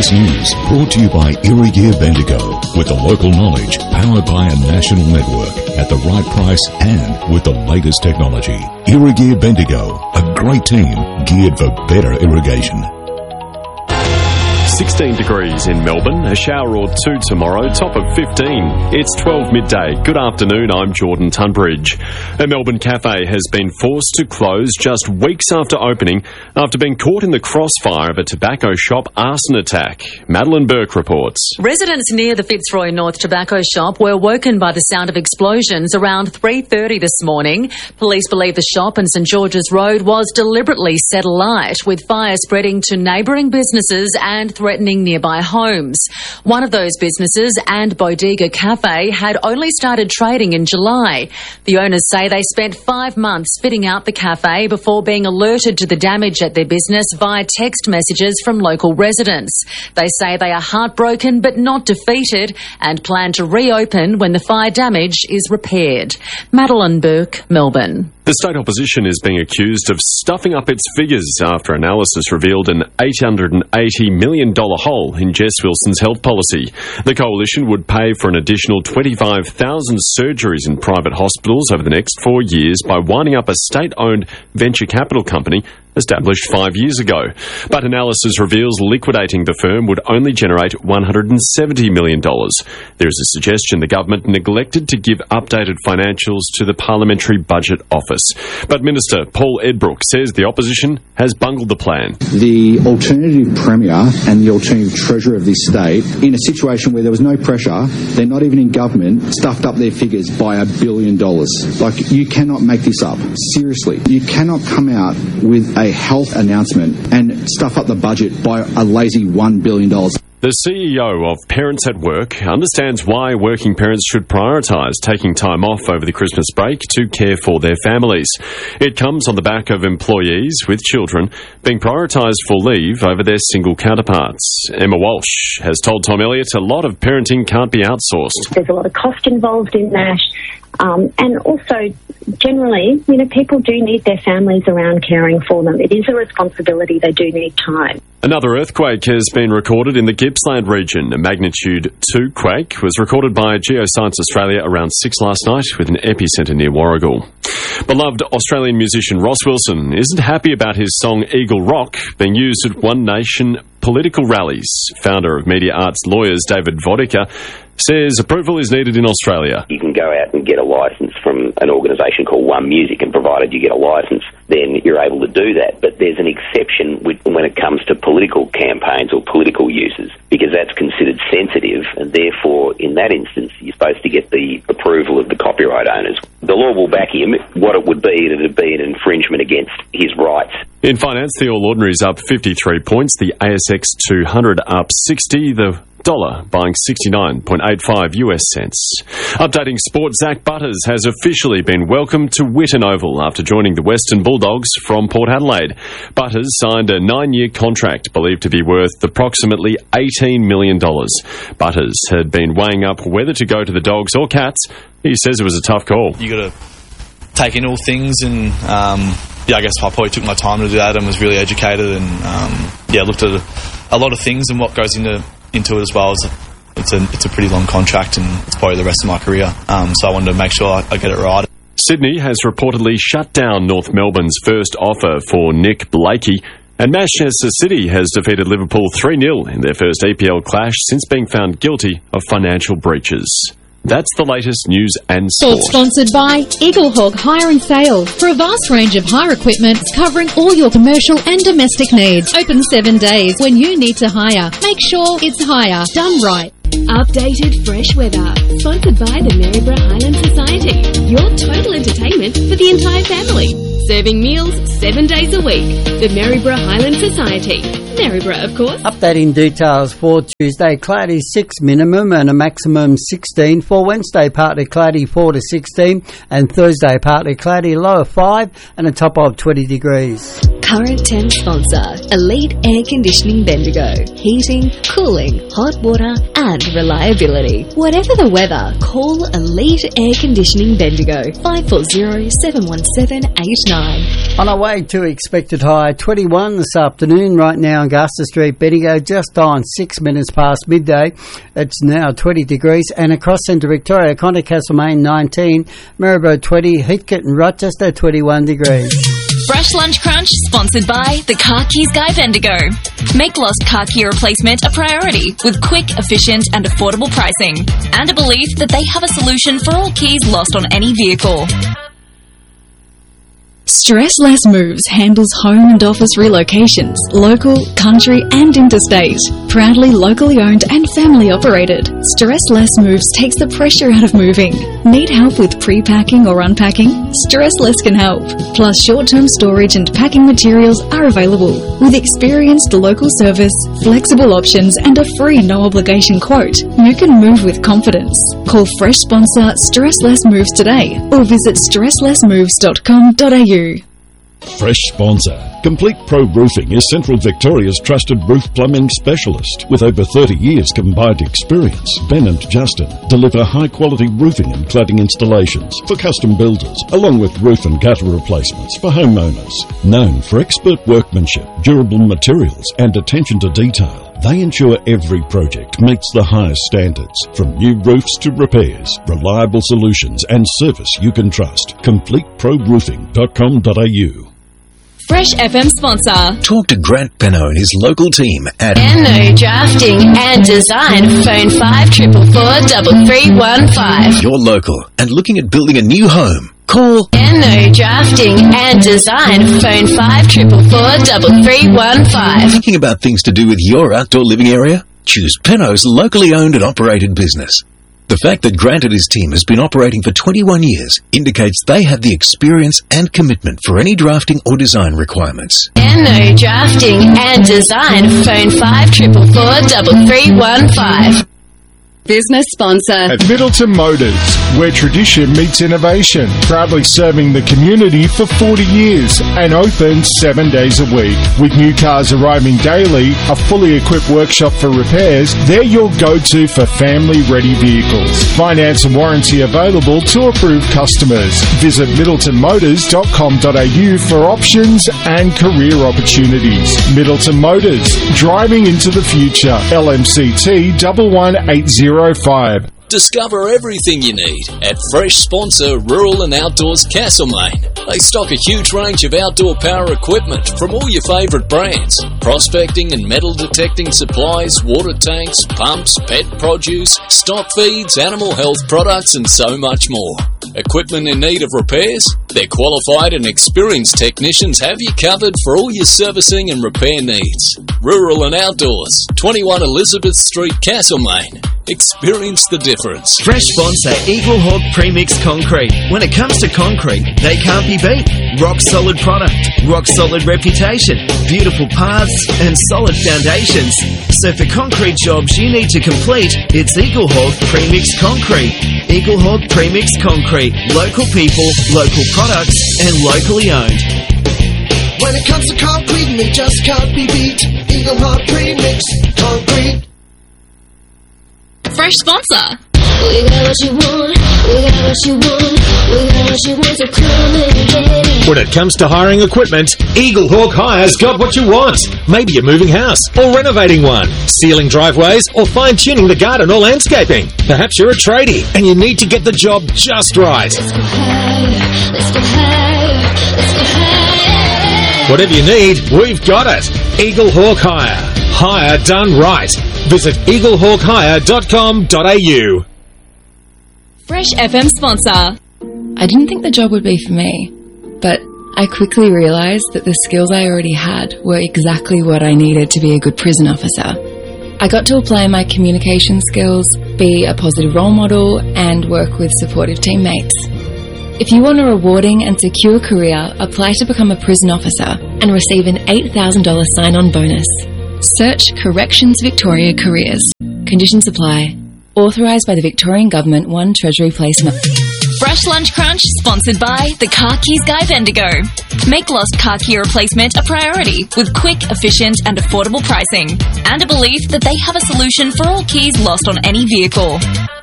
This news brought to you by Irrigear Bendigo, with the local knowledge powered by a national network at the right price and with the latest technology. Irrigear Bendigo, a great team geared for better irrigation. 16 degrees in Melbourne, a shower or two tomorrow, top of 15. It's 12 midday. Good afternoon, I'm Jordan Tunbridge. A Melbourne cafe has been forced to close just weeks after opening after being caught in the crossfire of a tobacco shop arson attack. Madeline Burke reports. Residents near the Fitzroy North tobacco shop were woken by the sound of explosions around 3:30 this morning. Police believe the shop in St George's Road was deliberately set alight, with fire spreading to neighbouring businesses and threatening nearby homes. One of those businesses, and Bodega Cafe, had only started trading in July. The owners say they spent 5 months fitting out the cafe before being alerted to the damage at their business via text messages from local residents. They say they are heartbroken but not defeated and plan to reopen when the fire damage is repaired. Madeline Burke, Melbourne. The state opposition is being accused of stuffing up its figures after analysis revealed an $880 million hole in Jess Wilson's health policy. The coalition would pay for an additional 25,000 surgeries in private hospitals over the next 4 years by winding up a state-owned venture capital company established 5 years ago. But analysis reveals liquidating the firm would only generate $170 million. There is a suggestion the government neglected to give updated financials to the Parliamentary Budget Office. But Minister Paul Edbrook says the opposition has bungled the plan. The alternative Premier and the alternative Treasurer of this state, in a situation where there was no pressure, they're not even in government, stuffed up their figures by $1 billion. Like, you cannot make this up. Seriously. You cannot come out with a health announcement and stuff up the budget by a lazy $1 billion. The CEO of Parents at Work understands why working parents should prioritise taking time off over the Christmas break to care for their families. It comes on the back of employees with children being prioritised for leave over their single counterparts. Emma Walsh has told Tom Elliott a lot of parenting can't be outsourced. There's a lot of cost involved in that. And also, generally, people do need their families around caring for them. It is a responsibility. They do need time. Another earthquake has been recorded in the Gippsland region. A magnitude 2 quake was recorded by Geoscience Australia around 6 last night, with an epicentre near Warragul. Beloved Australian musician Ross Wilson isn't happy about his song Eagle Rock being used at One Nation political rallies. Founder of Media Arts Lawyers David Vodica says approval is needed in Australia. You can go out and get a licence from an organisation called One Music, and provided you get a licence, then you're able to do that. But there's an exception when it comes to political campaigns or political uses, because that's considered sensitive, and therefore, in that instance, you're supposed to get the approval of the copyright owners. The law will back him. What it would be, it would be an infringement against his rights. In finance, the All Ordinary's up 53 points, the ASX 200 up 60, the dollar buying 69.85 US cents. Updating sport, Zach Butters has officially been welcomed to Whitten Oval after joining the Western Bulldogs from Port Adelaide. Butters signed a 9-year contract believed to be worth approximately $18 million. Butters had been weighing up whether to go to the Dogs or Cats. He says it was a tough call. You got to take in all things, and I guess I probably took my time to do that and was really educated, and looked at a lot of things and what goes into it as well. It's a pretty long contract, and it's probably the rest of my career. So I wanted to make sure I get it right. Sydney has reportedly shut down North Melbourne's first offer for Nick Blakey, and Manchester City has defeated Liverpool 3-0 in their first EPL clash since being found guilty of financial breaches. That's the latest news and sport. Sponsored by Eaglehawk Hire and Sale. For a vast range of hire equipment covering all your commercial and domestic needs. Open 7 days. When you need to hire, make sure it's hire done right. Updated fresh weather. Sponsored by the Maryborough Highland Society. Your total entertainment for the entire family. Serving meals 7 days a week. The Maryborough Highland Society. Maryborough, of course. Updating details for Tuesday, cloudy 6 minimum and a maximum 16. For Wednesday, partly cloudy 4 to 16. And Thursday, partly cloudy, low of 5 and a top of 20 degrees. Current Temp sponsor, Elite Air Conditioning Bendigo. Heating, cooling, hot water and reliability. Whatever the weather, call Elite Air Conditioning Bendigo. 540-717-89. On our way to expected high 21 this afternoon, right now in Augusta Street, Bendigo, just on 6 minutes past midday. It's now 20 degrees, and across centre Victoria, Conda Castlemaine 19, Maryborough 20, Heathcote and Rochester 21 degrees. Fresh Lunch Crunch, sponsored by the Car Keys Guy Bendigo. Make lost car key replacement a priority with quick, efficient and affordable pricing, and a belief that they have a solution for all keys lost on any vehicle. Stress Less Moves handles home and office relocations, local, country and interstate. Proudly locally owned and family operated, Stress Less Moves takes the pressure out of moving. Need help with pre-packing or unpacking? Stress Less can help. Plus short-term storage and packing materials are available. With experienced local service, flexible options and a free no-obligation quote, you can move with confidence. Call fresh sponsor Stress Less Moves today or visit stresslessmoves.com.au. Fresh sponsor. Complete Pro Roofing is Central Victoria's trusted roof plumbing specialist. With over 30 years combined experience, Ben and Justin deliver high-quality roofing and cladding installations for custom builders, along with roof and gutter replacements for homeowners. Known for expert workmanship, durable materials and attention to detail, they ensure every project meets the highest standards. From new roofs to repairs, reliable solutions and service you can trust. CompleteProRoofing.com.au. Fresh FM sponsor. Talk to Grant Penno and his local team at Penno Drafting and Design. Phone 544315. You're local and looking at building a new home. Call Penno Drafting and Design. Phone 544315. Thinking about things to do with your outdoor living area? Choose Penno's locally owned and operated business. The fact that Grant and his team has been operating for 21 years indicates they have the experience and commitment for any drafting or design requirements. Penno Drafting and Design. Phone 544315. Business sponsor. At Middleton Motors, where tradition meets innovation, proudly serving the community for 40 years and open 7 days a week. With new cars arriving daily, a fully equipped workshop for repairs, they're your go-to for family-ready vehicles. Finance and warranty available to approved customers. Visit middletonmotors.com.au for options and career opportunities. Middleton Motors, driving into the future. LMCT 11805. Discover everything you need at fresh sponsor Rural and Outdoors Castlemaine. They stock a huge range of outdoor power equipment from all your favourite brands. Prospecting and metal detecting supplies, water tanks, pumps, pet produce, stock feeds, animal health products and so much more. Equipment in need of repairs? Their qualified and experienced technicians have you covered for all your servicing and repair needs. Rural and Outdoors, 21 Elizabeth Street, Castlemaine. Experience the difference. Fresh sponsor Eagle Hawk Premix Concrete. When it comes to concrete, they can't be beat. Rock solid product, rock solid reputation, beautiful paths and solid foundations. So for concrete jobs you need to complete, it's Eagle Hawk Premix Concrete. Eagle Hawk Premix Concrete. Local people, local products and locally owned. When it comes to concrete, they just can't be beat. Eagle Hawk Premix Concrete. Fresh sponsor. We got what you want, we got what you want, we got what you want, so come and get it. When it comes to hiring equipment, Eagle Hawk Hire's got what you want. Maybe a moving house or renovating one, sealing driveways or fine-tuning the garden or landscaping. Perhaps you're a tradie and you need to get the job just right. Let's go higher, let's go higher, let's go higher. Whatever you need, we've got it. Eagle Hawk Hire. Hire done right. Visit eaglehawkhire.com.au. Fresh FM sponsor. I didn't think the job would be for me, but I quickly realised that the skills I already had were exactly what I needed to be a good prison officer. I got to apply my communication skills, be a positive role model, and work with supportive teammates. If you want a rewarding and secure career, apply to become a prison officer and receive an $8,000 sign-on bonus. Search Corrections Victoria Careers. Conditions apply. Authorised by the Victorian Government. 1 Treasury Placement. Fresh Fresh Lunch Crunch, sponsored by the Car Keys Guy Bendigo. Make lost car key replacement a priority with quick, efficient and affordable pricing and a belief that they have a solution for all keys lost on any vehicle.